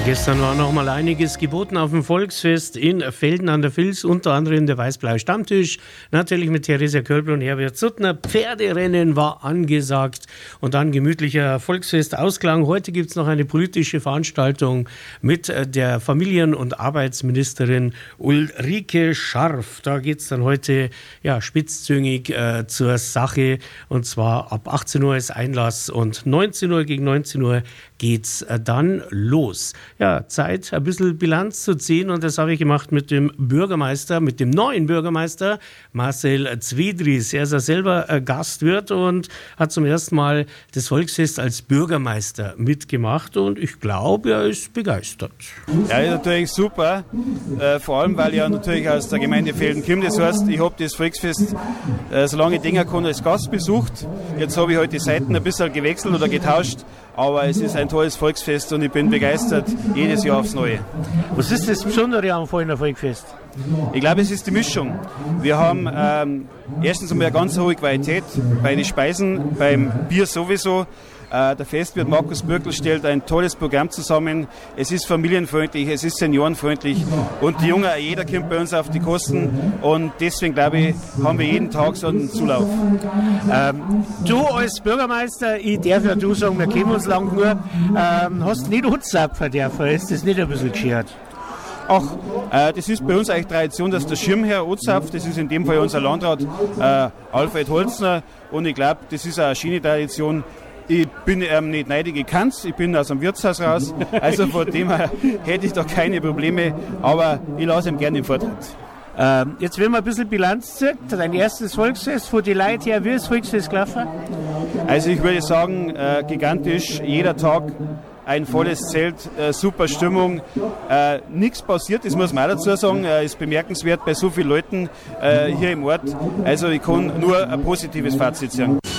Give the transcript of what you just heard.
Gestern war noch mal einiges geboten auf dem Volksfest in Velden an der Vils, unter anderem der weiß-blaue Stammtisch, natürlich mit Theresia Körbel und Herbert Suttner. Pferderennen war angesagt und dann gemütlicher Volksfestausklang. Heute gibt es noch eine politische Veranstaltung mit der Familien- und Arbeitsministerin Ulrike Scharf. Da geht es dann heute spitzzüngig zur Sache, und zwar ab 18 Uhr ist Einlass und 19 Uhr gegen 19 Uhr geht's dann los. Ja, Zeit, ein bisschen Bilanz zu ziehen, und das habe ich gemacht mit dem Bürgermeister, mit dem neuen Bürgermeister Marcel Zwiedries. Er ist ja selber Gastwirt und hat zum ersten Mal das Volksfest als Bürgermeister mitgemacht, und ich glaube, er ist begeistert. Ja, ist natürlich super, vor allem, weil ich ja natürlich aus der Gemeinde Velden komme. Das heißt, ich habe das Volksfest, solange ich denken kann, als Gast besucht. Jetzt habe ich heute die Seiten ein bisschen gewechselt oder getauscht, aber es ist ein tolles Volksfest und ich bin begeistert, jedes Jahr aufs Neue. Was ist das Besondere am Veldener Volksfest? Ich glaube, es ist die Mischung. Wir haben erstens einmal eine ganz hohe Qualität bei den Speisen, beim Bier sowieso. Der Festwirt Markus Bürkl stellt ein tolles Programm zusammen. Es ist familienfreundlich, es ist seniorenfreundlich und die Jungen, jeder kommt bei uns auf die Kosten, und deswegen glaube ich, haben wir jeden Tag so einen Zulauf. Du als Bürgermeister, ich darf ja du sagen, wir kennen uns lang nur, hast nicht anzapfen dürfen, ist das nicht ein bisschen geschert? Ach, das ist bei uns eigentlich Tradition, dass der Schirmherr anzapft. Das ist in dem Fall unser Landrat Alfred Holzner, und ich glaube, das ist eine schöne Tradition. Ich bin nicht neidig, ich kann's. Ich bin aus dem Wirtshaus raus. Also von dem her hätte ich da keine Probleme. Aber ich lasse ihm gerne den Vortritt. Jetzt, wenn man ein bisschen Bilanz zieht, dein erstes Volksfest, von den Leuten her, wie ist das Volksfest gelaufen? Also ich würde sagen, gigantisch. Jeder Tag ein volles Zelt, super Stimmung. Nichts passiert, das muss man auch dazu sagen. Ist bemerkenswert bei so vielen Leuten hier im Ort. Also ich kann nur ein positives Fazit sagen.